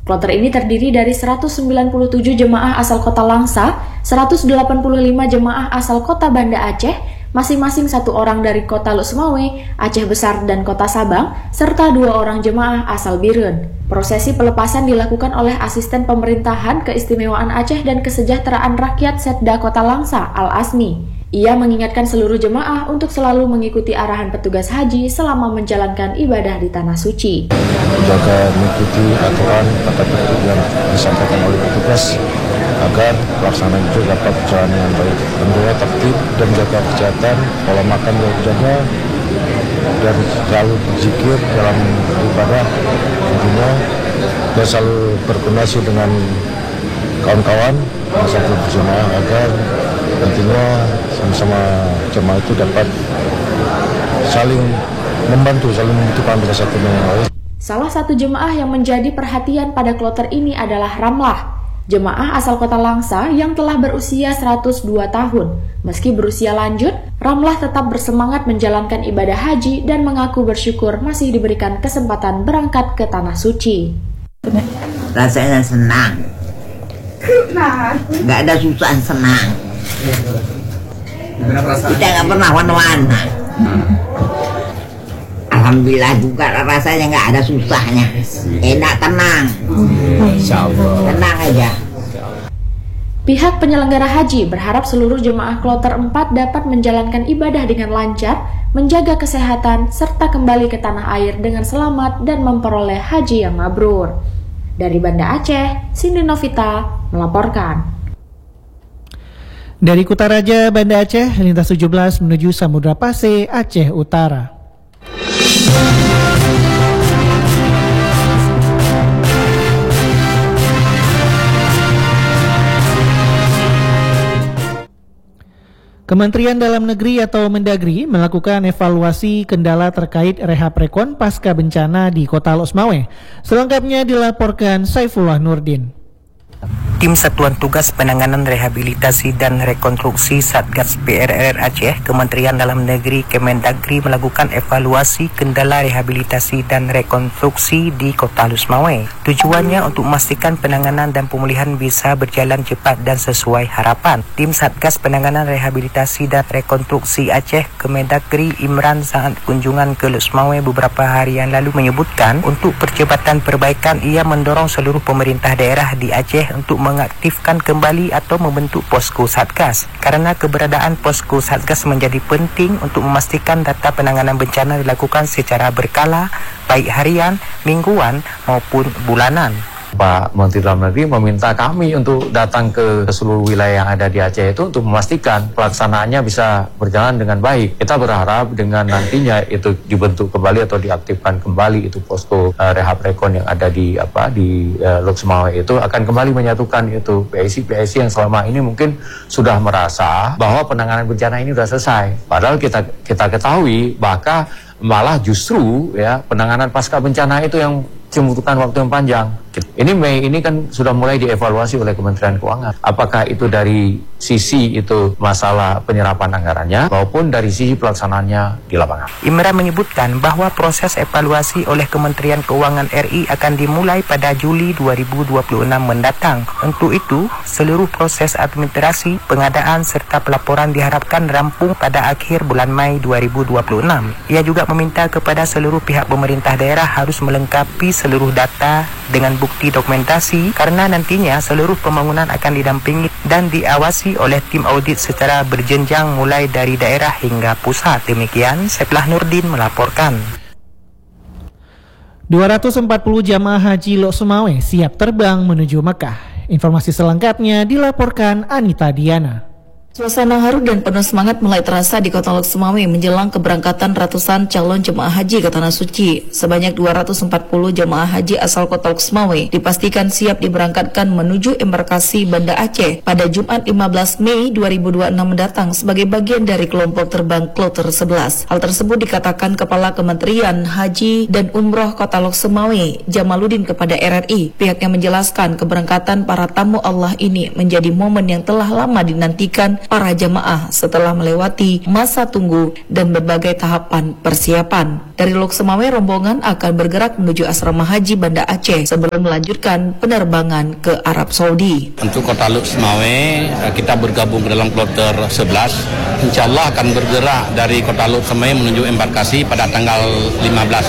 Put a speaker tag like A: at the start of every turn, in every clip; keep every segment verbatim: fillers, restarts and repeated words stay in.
A: Kloter ini terdiri dari seratus sembilan puluh tujuh jemaah asal kota Langsa, seratus delapan puluh lima jemaah asal kota Banda Aceh, masing-masing satu orang dari kota Luk Sumawe, Aceh Besar dan kota Sabang, serta dua orang jemaah asal Birun. Prosesi pelepasan dilakukan oleh Asisten Pemerintahan Keistimewaan Aceh dan Kesejahteraan Rakyat Setda Kota Langsa, Al-Asmi. Ia mengingatkan seluruh jemaah untuk selalu mengikuti arahan petugas haji selama menjalankan ibadah di Tanah Suci.
B: Menjaga mengikuti aturan tata tertib yang disampaikan oleh petugas agar pelaksanaan itu dapat berjalan dengan baik. Tentunya tertib dan jaga kesehatan, pola makan yang dijaga, dan selalu berzikir dalam ibadah. Tentunya dan selalu berkoordinasi dengan kawan-kawan yang satu berjemaah agar nantinya sama-sama jemaah itu dapat saling membantu, saling membutuhkan satu dengan yang lain.
A: Salah satu jemaah yang menjadi perhatian pada kloter ini adalah Ramlah, jemaah asal kota Langsa yang telah berusia seratus dua tahun. Meski berusia lanjut, Ramlah tetap bersemangat menjalankan ibadah haji dan mengaku bersyukur masih diberikan kesempatan berangkat ke Tanah Suci.
C: Rasanya senang, nggak ada susah, senang. Kita nggak pernah wana-wana. Alhamdulillah juga rasanya nggak ada susahnya, enak, tenang, tenang aja.
A: Pihak penyelenggara haji berharap seluruh jemaah kloter empat dapat menjalankan ibadah dengan lancar, menjaga kesehatan, serta kembali ke tanah air dengan selamat dan memperoleh haji yang mabrur. Dari Banda Aceh, Cindy Novita melaporkan.
D: Dari Kutaraja, Banda Aceh, lintas tujuh belas menuju Samudra Pase, Aceh Utara. Kementerian Dalam Negeri atau Mendagri melakukan evaluasi kendala terkait rehab rekon pasca bencana di Kota Luk Sumawe. Selengkapnya dilaporkan Saifullah Nurdin.
E: Tim Satuan Tugas Penanganan Rehabilitasi dan Rekonstruksi Satgas P R R Aceh, Kementerian Dalam Negeri Kemendagri melakukan evaluasi kendala rehabilitasi dan rekonstruksi di Kota Luk Sumawe. Tujuannya untuk memastikan penanganan dan pemulihan bisa berjalan cepat dan sesuai harapan. Tim Satgas Penanganan Rehabilitasi dan Rekonstruksi Aceh, Kemendagri Imran saat kunjungan ke Luk Sumawe beberapa hari yang lalu menyebutkan untuk percepatan perbaikan ia mendorong seluruh pemerintah daerah di Aceh untuk mengaktifkan kembali atau membentuk posko Satgas. Karena keberadaan posko Satgas menjadi penting untuk memastikan data penanganan bencana dilakukan secara berkala, baik harian, mingguan maupun bulanan.
B: Pak Menteri Dalam Negeri meminta kami untuk datang ke seluruh wilayah yang ada di Aceh itu untuk memastikan pelaksanaannya bisa berjalan dengan baik. Kita berharap dengan nantinya itu dibentuk kembali atau diaktifkan kembali itu posko uh, rehab rekon yang ada di apa di uh, Luk Sumawe itu akan kembali menyatukan itu P S I P S I yang selama ini mungkin sudah merasa bahwa penanganan bencana ini sudah selesai. Padahal kita kita ketahui bahkan malah justru ya penanganan pasca bencana itu yang membutuhkan waktu yang panjang. Ini Mei ini kan sudah mulai dievaluasi oleh Kementerian Keuangan. Apakah itu dari sisi itu masalah penyerapan anggarannya maupun dari sisi pelaksanaannya di lapangan.
E: Imran menyebutkan bahwa proses evaluasi oleh Kementerian Keuangan R I akan dimulai pada Juli dua ribu dua puluh enam mendatang. Untuk itu, seluruh proses administrasi, pengadaan serta pelaporan diharapkan rampung pada akhir bulan Mei dua ribu dua puluh enam. Ia juga meminta kepada seluruh pihak pemerintah daerah harus melengkapi seluruh data dengan bukti dokumentasi karena nantinya seluruh pembangunan akan didampingi dan diawasi oleh tim audit secara berjenjang mulai dari daerah hingga pusat. Demikian, Saifullah Nurdin melaporkan.
D: dua ratus empat puluh jamaah haji Luk Sumawe siap terbang menuju Mekah. Informasi selengkapnya dilaporkan Anita Diana.
F: Suasana haru dan penuh semangat mulai terasa di Kota Luk Sumawe menjelang keberangkatan ratusan calon jemaah haji ke Tanah Suci. Sebanyak dua ratus empat puluh jemaah haji asal Kota Luk Sumawe dipastikan siap diberangkatkan menuju embarkasi Banda Aceh pada Jumat lima belas Mei dua ribu dua puluh enam mendatang sebagai bagian dari kelompok terbang Kloter sebelas. Hal tersebut dikatakan Kepala Kementerian Haji dan Umroh Kota Luk Sumawe, Jamaluddin kepada R R I. Pihaknya menjelaskan keberangkatan para tamu Allah ini menjadi momen yang telah lama dinantikan para jamaah setelah melewati masa tunggu dan berbagai tahapan persiapan. Dari Lok Semawe, rombongan akan bergerak menuju asrama haji Banda Aceh sebelum melanjutkan penerbangan ke Arab Saudi.
G: Untuk Kota Lok Semawe, kita bergabung dalam kloter sebelas. Insya Allah akan bergerak dari Kota Lok Semawe menuju embarkasi pada tanggal lima belas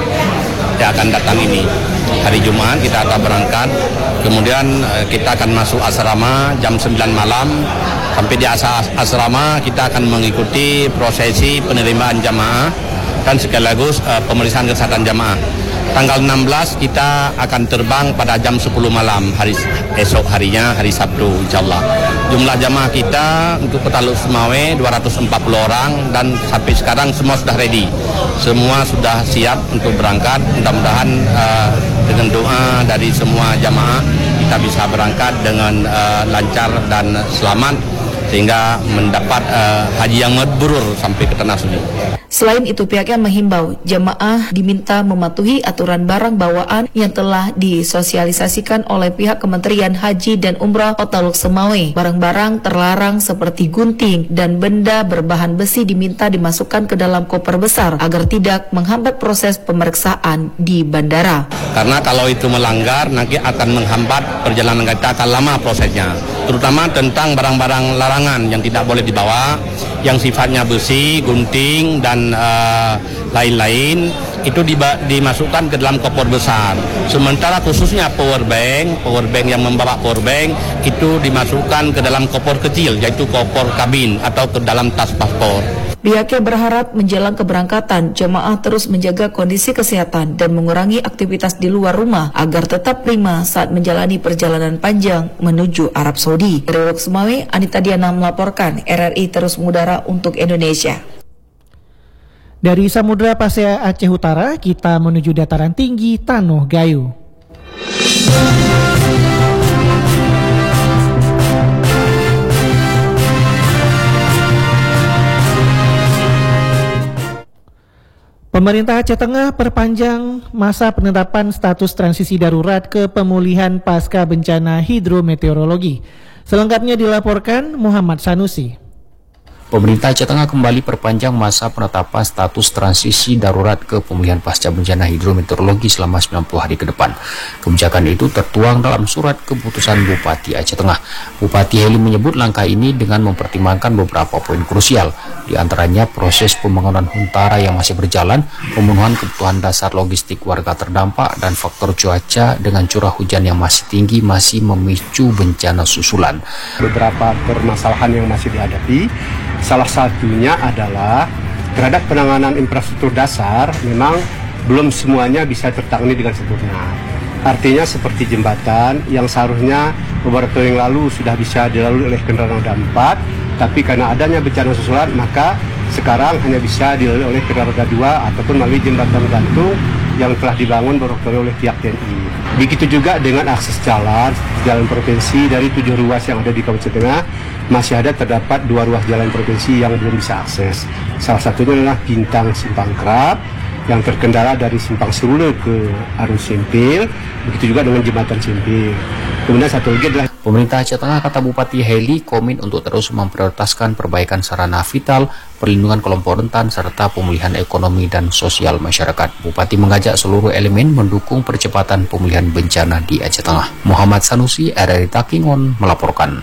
G: yang akan datang ini. Hari Jumat kita akan berangkat, kemudian kita akan masuk asrama jam sembilan malam. Sampai di asrama kita akan mengikuti prosesi penerimaan jamaah dan sekaligus uh, pemeriksaan kesehatan jamaah. Tanggal enam belas kita akan terbang pada jam sepuluh malam hari esok harinya, hari Sabtu insyaallah. Jumlah jamaah kita untuk Kota Lok Semawe dua ratus empat puluh orang dan sampai sekarang semua sudah ready. Semua sudah siap untuk berangkat. Mudah-mudahan uh, dengan doa dari semua jamaah kita bisa berangkat dengan uh, lancar dan selamat sehingga mendapat uh, haji yang mabrur sampai ke tanah suci.
F: Selain itu, pihaknya menghimbau jamaah diminta mematuhi aturan barang bawaan yang telah disosialisasikan oleh pihak Kementerian Haji dan Umrah Kota Lok Semawe. Barang-barang terlarang seperti gunting dan benda berbahan besi diminta dimasukkan ke dalam koper besar agar tidak menghambat proses pemeriksaan di bandara.
G: Karena kalau itu melanggar, nanti akan menghambat perjalanan kita, akan lama prosesnya. Terutama tentang barang-barang larangan yang tidak boleh dibawa, yang sifatnya besi, gunting, dan uh, lain-lain, itu diba- dimasukkan ke dalam koper besar. Sementara khususnya power bank, power bank yang membawa power bank, itu dimasukkan ke dalam koper kecil, yaitu koper kabin atau ke dalam tas paspor.
F: Pihaknya berharap menjelang keberangkatan, jemaah terus menjaga kondisi kesehatan dan mengurangi aktivitas di luar rumah agar tetap prima saat menjalani perjalanan panjang menuju Arab Saudi. Dari Lok Semawe, Anita Diana melaporkan, R R I terus mengudara untuk Indonesia.
D: Dari Samudra Pasir Aceh Utara, kita menuju dataran tinggi Tanoh Gayo. Pemerintah Aceh Tengah perpanjang masa penetapan status transisi darurat ke pemulihan pasca bencana hidrometeorologi. Selengkapnya dilaporkan Muhammad Sanusi.
H: Pemerintah Aceh Tengah kembali perpanjang masa penetapan status transisi darurat ke pemulihan pasca bencana hidrometeorologi selama sembilan puluh hari ke depan. Kebijakan itu tertuang dalam surat keputusan Bupati Aceh Tengah. Bupati Heli menyebut langkah ini dengan mempertimbangkan beberapa poin krusial, di antaranya proses pembangunan huntara yang masih berjalan, pemenuhan kebutuhan dasar logistik warga terdampak, dan faktor cuaca dengan curah hujan yang masih tinggi masih memicu bencana susulan.
I: Beberapa permasalahan yang masih dihadapi, salah satunya adalah terhadap penanganan infrastruktur dasar memang belum semuanya bisa tertangani dengan sempurna. Artinya seperti jembatan yang seharusnya beberapa tahun yang lalu sudah bisa dilalui oleh kendaraan roda empat, tapi karena adanya bencana susulan maka sekarang hanya bisa dilalui oleh kendaraan roda dua ataupun melalui jembatan gantung yang telah dibangun baru oleh pihak T N I. Begitu juga dengan akses jalan, jalan provinsi dari tujuh ruas yang ada di Kabupaten Tengah, masih ada terdapat dua ruas jalan provinsi yang belum bisa akses. Salah satunya adalah Bintang Simpang Krab yang terkendala dari Simpang Serule ke Arun Sempil, begitu juga dengan Jembatan Sempil. Kemudian satu lagi adalah
H: Pemerintah Aceh Tengah, kata Bupati Heli, komitmen untuk terus memprioritaskan perbaikan sarana vital, perlindungan kelompok rentan, serta pemulihan ekonomi dan sosial masyarakat. Bupati mengajak seluruh elemen mendukung percepatan pemulihan bencana di Aceh Tengah. Muhammad Sanusi, R R I Takingon, melaporkan.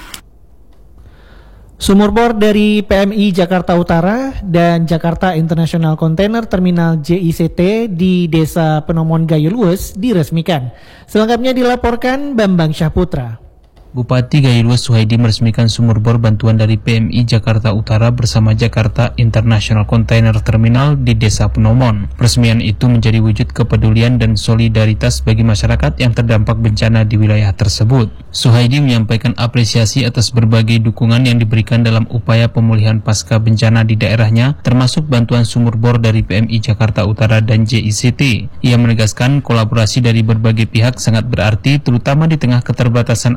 D: Sumur bor dari P M I Jakarta Utara dan Jakarta International Container Terminal J I C T di Desa Penomon Gayo Lues diresmikan. Selengkapnya dilaporkan Bambang Syahputra.
J: Bupati Gayo Lues Suhaidi meresmikan sumur bor bantuan dari P M I Jakarta Utara bersama Jakarta International Container Terminal di Desa Penomon. Peresmian itu menjadi wujud kepedulian dan solidaritas bagi masyarakat yang terdampak bencana di wilayah tersebut. Suhaidi menyampaikan apresiasi atas berbagai dukungan yang diberikan dalam upaya pemulihan pasca bencana di daerahnya, termasuk bantuan sumur bor dari P M I Jakarta Utara dan J I C T. Ia menegaskan kolaborasi dari berbagai pihak sangat berarti, terutama di tengah keterbatasan anggaran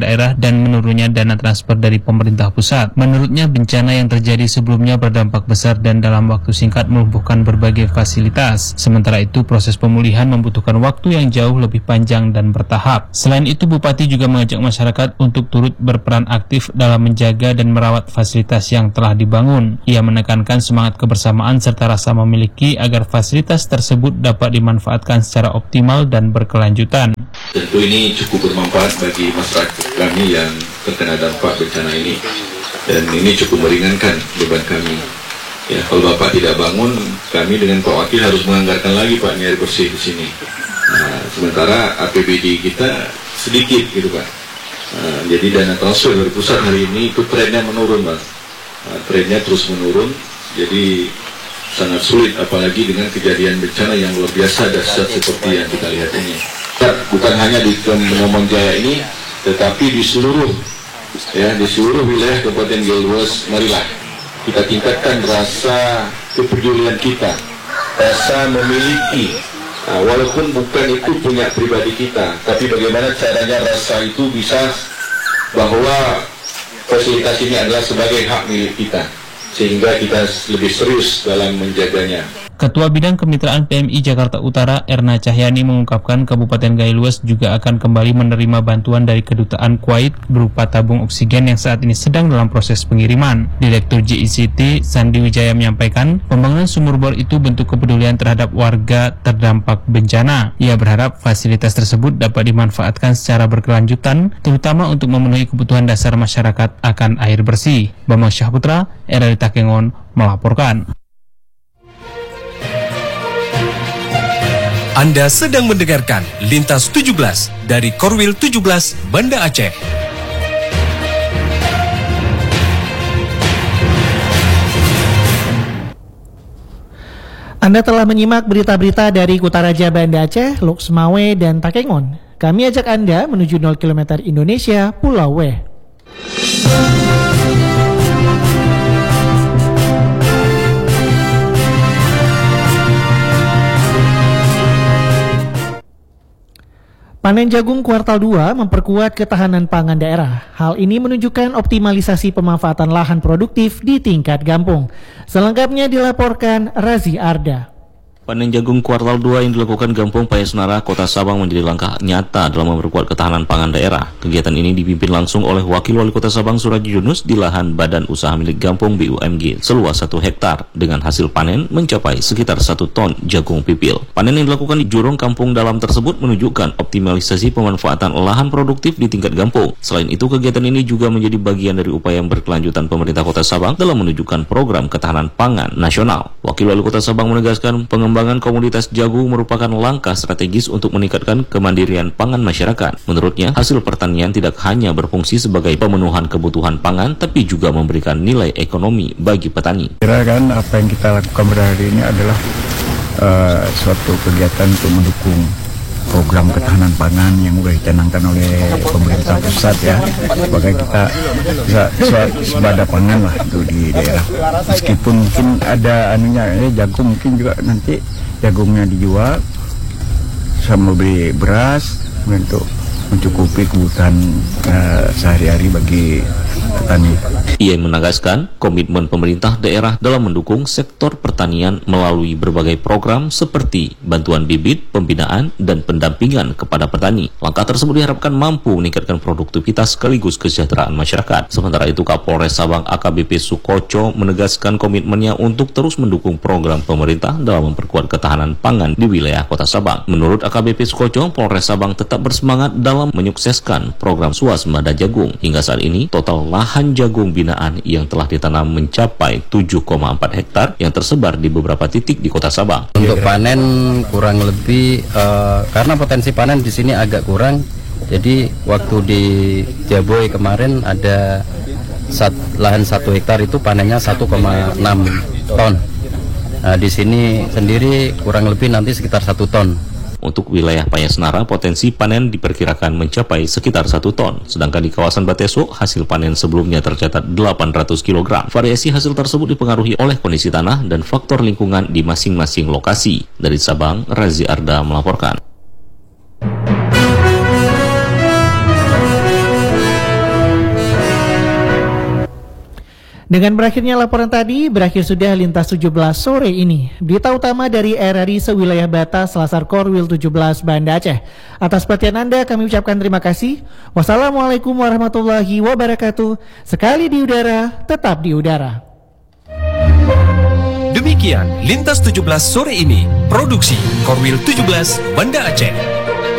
J: daerah dan menurunnya dana transfer dari pemerintah pusat. Menurutnya, bencana yang terjadi sebelumnya berdampak besar dan dalam waktu singkat melumpuhkan berbagai fasilitas. Sementara itu, proses pemulihan membutuhkan waktu yang jauh lebih panjang dan bertahap. Selain itu, Bupati juga mengajak masyarakat untuk turut berperan aktif dalam menjaga dan merawat fasilitas yang telah dibangun. Ia menekankan semangat kebersamaan serta rasa memiliki agar fasilitas tersebut dapat dimanfaatkan secara optimal dan berkelanjutan.
K: Tentu ini cukup bermanfaat bagi masyarakat kami yang terkena dampak bencana ini, dan ini cukup meringankan beban kami. Ya, kalau Bapak tidak bangun, kami dengan Pak Wakil harus menganggarkan lagi Pak air bersih di sini. Nah, sementara A P B D kita sedikit gitu Pak. Nah, jadi dana transfer dari pusat hari ini itu trennya menurun Pak. Nah, trennya terus menurun, jadi sangat sulit apalagi dengan kejadian bencana yang luar biasa dahsyat seperti yang kita lihat ini. Bukan hanya di Penomon Jaya ini, tetapi di seluruh ya di seluruh wilayah Kabupaten Galuas, marilah kita tingkatkan rasa kepedulian kita, rasa memiliki, nah, walaupun bukan itu punya pribadi kita, tapi bagaimana caranya rasa itu bisa bahwa fasilitas ini adalah sebagai hak milik kita, sehingga kita lebih serius dalam menjaganya.
J: Ketua Bidang Kemitraan P M I Jakarta Utara, Erna Cahyani, mengungkapkan Kabupaten Galuas juga akan kembali menerima bantuan dari Kedutaan Kuwait berupa tabung oksigen yang saat ini sedang dalam proses pengiriman. Direktur J I C T, Sandi Wijaya, menyampaikan pembangunan sumur bor itu bentuk kepedulian terhadap warga terdampak bencana. Ia berharap fasilitas tersebut dapat dimanfaatkan secara berkelanjutan, terutama untuk memenuhi kebutuhan dasar masyarakat akan air bersih. Bambang Syahputra, R R I Takengon, melaporkan.
L: Anda sedang mendengarkan Lintas tujuh belas dari Korwil tujuh belas Banda Aceh.
D: Anda telah menyimak berita-berita dari Kutaraja Banda Aceh, Lok Semawe, dan Takengon. Kami ajak Anda menuju nol kilometer Indonesia, Pulau W. Panen jagung kuartal dua memperkuat ketahanan pangan daerah. Hal ini menunjukkan optimalisasi pemanfaatan lahan produktif di tingkat kampung. Selengkapnya dilaporkan Razi Arda.
M: Panen jagung kuartal dua yang dilakukan Gampong Payasnara, Kota Sabang menjadi langkah nyata dalam memperkuat ketahanan pangan daerah. Kegiatan ini dipimpin langsung oleh Wakil Wali Kota Sabang Suraji Yunus di lahan Badan Usaha Milik Gampong B U M G seluas satu hektar dengan hasil panen mencapai sekitar satu ton jagung pipil. Panen yang dilakukan di Jurong Kampung Dalam tersebut menunjukkan optimalisasi pemanfaatan lahan produktif di tingkat Gampong. Selain itu, kegiatan ini juga menjadi bagian dari upaya yang berkelanjutan pemerintah Kota Sabang dalam menunjukkan program ketahanan pangan nasional. Wakil Wali Kota Sabang menegaskan pengembangan Pengembangan komoditas jagung merupakan langkah strategis untuk meningkatkan kemandirian pangan masyarakat. Menurutnya, hasil pertanian tidak hanya berfungsi sebagai pemenuhan kebutuhan pangan, tapi juga memberikan nilai ekonomi bagi petani.
N: Kira kan apa yang kita lakukan berhari ini adalah uh, suatu kegiatan untuk mendukung program ketahanan pangan yang sudah dicanangkan oleh pemerintah pusat ya, sebagai kita bisa swasembada pangan lah itu di daerah. Meskipun mungkin ada anunya ya, jagung mungkin juga nanti jagungnya dijual sama beli beras untuk mencukupi kebutuhan uh, sehari-hari bagi petani.
M: Ia menegaskan komitmen pemerintah daerah dalam mendukung sektor pertanian melalui berbagai program seperti bantuan bibit, pembinaan, dan pendampingan kepada petani. Langkah tersebut diharapkan mampu meningkatkan produktivitas sekaligus kesejahteraan masyarakat. Sementara itu, Kapolres Sabang A K B P Sukoco menegaskan komitmennya untuk terus mendukung program pemerintah dalam memperkuat ketahanan pangan di wilayah Kota Sabang. Menurut A K B P Sukoco, Polres Sabang tetap bersemangat dalam menyukseskan program swasembada jagung. Hingga saat ini, total lahan jagung binaan yang telah ditanam mencapai tujuh koma empat hektar yang tersebar di beberapa titik di Kota Sabang.
O: Untuk panen kurang lebih uh, karena potensi panen di sini agak kurang. Jadi waktu di Jaboy kemarin ada sat, lahan satu hektar itu panennya satu koma enam ton. Nah, di sini sendiri kurang lebih nanti sekitar satu ton.
M: Untuk wilayah Payasnara, potensi panen diperkirakan mencapai sekitar satu ton. Sedangkan di kawasan Bateso, hasil panen sebelumnya tercatat delapan ratus kilogram. Variasi hasil tersebut dipengaruhi oleh kondisi tanah dan faktor lingkungan di masing-masing lokasi. Dari Sabang, Razi Arda melaporkan.
D: Dengan berakhirnya laporan tadi, berakhir sudah Lintas tujuh belas sore ini. Berita utama dari R R I sewilayah Batas Selasar Korwil tujuh belas Banda Aceh. Atas perhatian Anda kami ucapkan terima kasih. Wassalamualaikum warahmatullahi wabarakatuh. Sekali di udara, tetap di udara.
L: Demikian Lintas tujuh belas sore ini, produksi Korwil tujuh belas Banda Aceh.